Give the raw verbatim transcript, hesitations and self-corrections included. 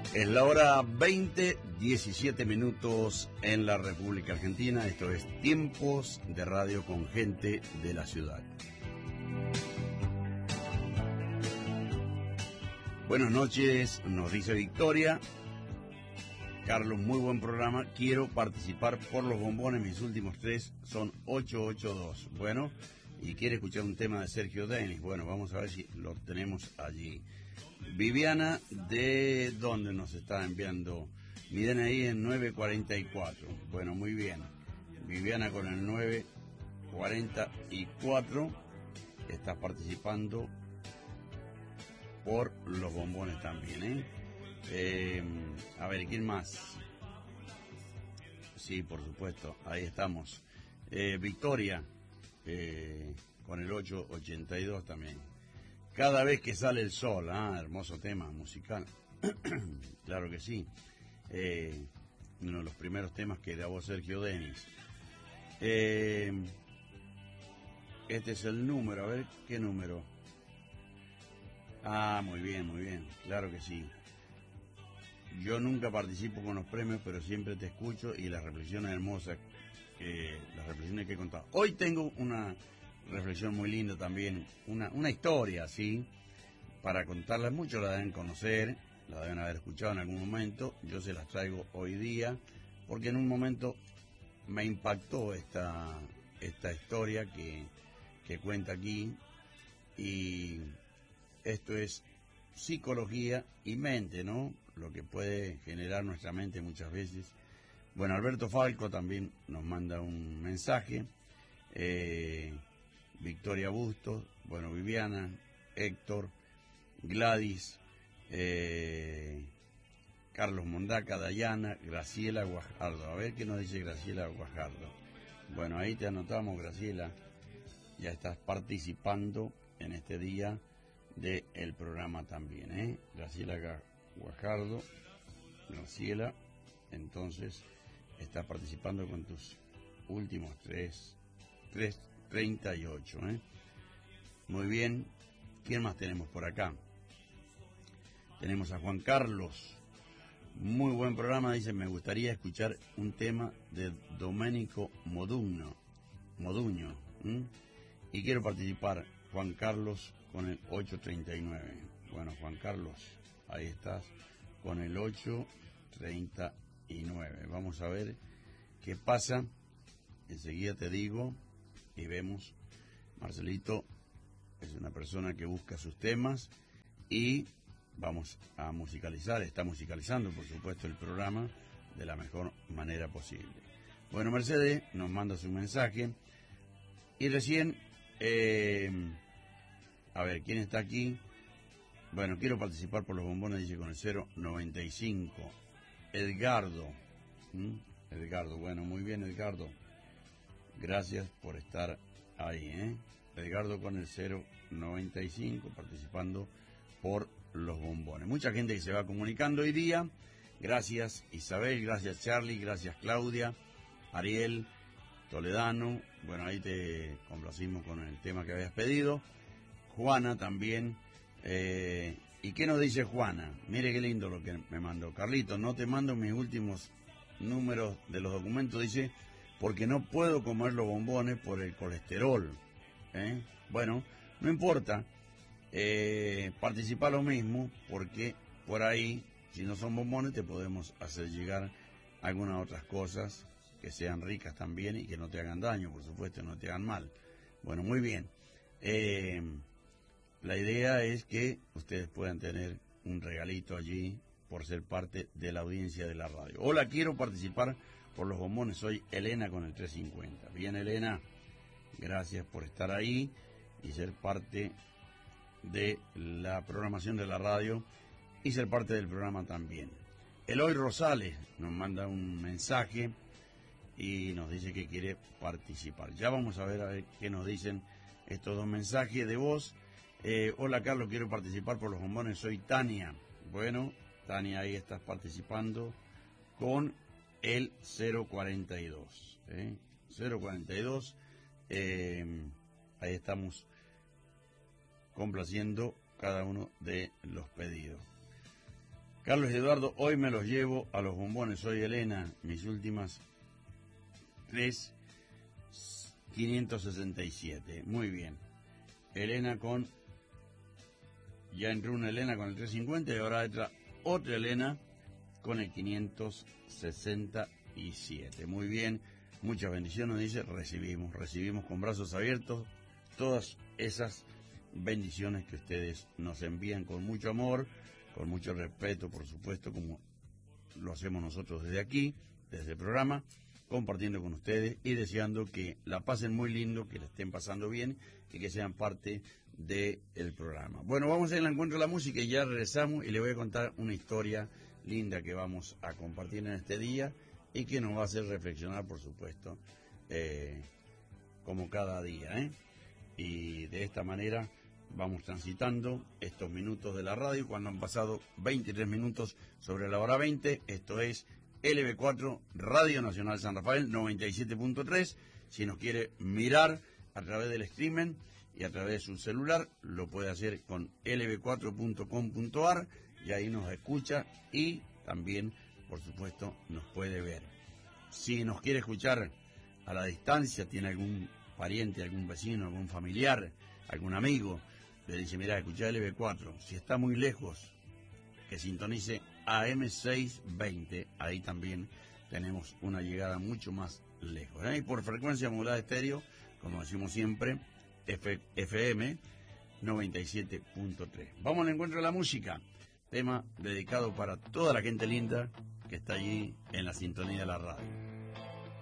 Es la hora veinte, diecisiete minutos en la República Argentina. Esto es Tiempos de Radio con Gente de la Ciudad. Buenas noches, nos dice Victoria. Carlos, muy buen programa. Quiero participar por los bombones. Mis últimos tres son ocho ocho dos. Bueno, y quiere escuchar un tema de Sergio Denis. Bueno, vamos a ver si lo tenemos allí. Viviana, ¿de dónde nos está enviando? Miren ahí en nueve cuarenta y cuatro. Bueno, muy bien. Viviana con el nueve cuarenta y cuatro está participando por los bombones también, ¿eh? Eh, a ver, ¿quién más? Sí, por supuesto, ahí estamos. Eh, Victoria, eh, con el ocho ochenta y dos también. Cada vez que sale el sol, ah, hermoso tema musical. Claro que sí. Eh, uno de los primeros temas que grabó Sergio Denis. Eh, este es el número, a ver, ¿qué número? Ah, muy bien, muy bien, claro que sí. Yo nunca participo con los premios, pero siempre te escucho y las reflexiones hermosas, eh, las reflexiones que he contado. Hoy tengo una reflexión muy linda también, una, una historia, ¿sí? Para contarles, muchos la deben conocer, la deben haber escuchado en algún momento. Yo se las traigo hoy día, porque en un momento me impactó esta, esta historia que, que cuenta aquí, y esto es psicología y mente, ¿no? Lo que puede generar nuestra mente muchas veces. Bueno, Alberto Falco también nos manda un mensaje. Eh, Victoria Bustos, bueno, Viviana, Héctor, Gladys, eh, Carlos Mondaca, Dayana, Graciela Guajardo. A ver qué nos dice Graciela Guajardo. Bueno, ahí te anotamos, Graciela. Ya estás participando en este día del programa también, ¿eh? Graciela Guajardo, Graciela, entonces está participando con tus últimos tres, tres treinta y ocho, ¿eh? Muy bien. ¿Quién más tenemos por acá? Tenemos a Juan Carlos. Muy buen programa, dice, me gustaría escuchar un tema de Domenico Modugno, Moduño, ¿eh? Y quiero participar, Juan Carlos, con el ocho treinta y nueve. Bueno, Juan Carlos, ahí estás, con el ocho treinta y nueve. Vamos a ver qué pasa. Enseguida te digo y vemos. Marcelito es una persona que busca sus temas y vamos a musicalizar, está musicalizando, por supuesto, el programa de la mejor manera posible. Bueno, Mercedes nos manda su mensaje y recién... Eh, A ver, ¿quién está aquí? Bueno, quiero participar por los bombones, dice con el cero noventa y cinco. Edgardo. ¿Mm? Edgardo, bueno, muy bien, Edgardo. Gracias por estar ahí, ¿eh? Edgardo con el cero noventa y cinco, participando por los bombones. Mucha gente que se va comunicando hoy día. Gracias, Isabel, gracias, Charlie, gracias, Claudia, Ariel, Toledano. Bueno, ahí te complacimos con el tema que habías pedido. Juana también. Eh, ¿Y qué nos dice Juana? Mire qué lindo lo que me mandó. Carlito, no te mando mis últimos números de los documentos, dice, porque no puedo comer los bombones por el colesterol. ¿Eh? Bueno, no importa. Eh, participa lo mismo, porque por ahí, si no son bombones, te podemos hacer llegar algunas otras cosas que sean ricas también y que no te hagan daño, por supuesto, no te hagan mal. Bueno, muy bien. Eh... La idea es que ustedes puedan tener un regalito allí por ser parte de la audiencia de la radio. Hola, quiero participar por los bombones. Soy Elena con el trescientos cincuenta. Bien, Elena, gracias por estar ahí y ser parte de la programación de la radio y ser parte del programa también. Eloy Rosales nos manda un mensaje y nos dice que quiere participar. Ya vamos a ver a ver qué nos dicen estos dos mensajes de voz. Eh, hola Carlos, quiero participar por los bombones, soy Tania. Bueno, Tania, ahí estás participando con el cero cuarenta y dos. ¿eh? cero cuarenta y dos, eh, ahí estamos complaciendo cada uno de los pedidos. Carlos Eduardo, hoy me los llevo a los bombones. Soy Elena, mis últimas tres, quinientos sesenta y siete. Muy bien. Elena con... Ya entró una Elena con el trescientos cincuenta y ahora entra otra Elena con el quinientos sesenta y siete. Muy bien. Muchas bendiciones, dice. Recibimos, recibimos con brazos abiertos todas esas bendiciones que ustedes nos envían con mucho amor, con mucho respeto, por supuesto, como lo hacemos nosotros desde aquí, desde el programa, compartiendo con ustedes y deseando que la pasen muy lindo, que la estén pasando bien y que sean parte del programa. Bueno, vamos al encuentro de la música y ya regresamos y les voy a contar una historia linda que vamos a compartir en este día y que nos va a hacer reflexionar, por supuesto, eh, como cada día, ¿eh? Y de esta manera vamos transitando estos minutos de la radio cuando han pasado veintitrés minutos sobre la hora veinte. Esto es L B cuatro, Radio Nacional San Rafael, noventa y siete punto tres. Si nos quiere mirar a través del streaming y a través de su celular, lo puede hacer con L B cuatro punto com punto a r y ahí nos escucha y también, por supuesto, nos puede ver. Si nos quiere escuchar a la distancia, tiene algún pariente, algún vecino, algún familiar, algún amigo, le dice, mira, escucha L B cuatro. Si está muy lejos, que sintonice A M seiscientos veinte. Ahí también tenemos una llegada mucho más lejos, ¿eh? Y por frecuencia modulada estéreo, como decimos siempre, F M noventa y siete punto tres. Vamos al encuentro de la música. Tema dedicado para toda la gente linda que está allí en la sintonía de la radio.